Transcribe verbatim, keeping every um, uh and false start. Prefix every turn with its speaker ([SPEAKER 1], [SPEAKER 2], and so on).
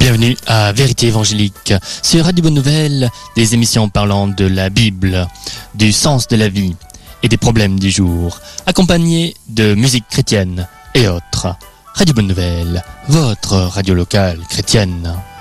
[SPEAKER 1] Bienvenue à Vérité Évangélique sur Radio Bonne Nouvelle, des émissions parlant de la Bible, du sens de la vie et des problèmes du jour, accompagnées de musique chrétienne et autres. Radio Bonne Nouvelle, votre radio locale chrétienne.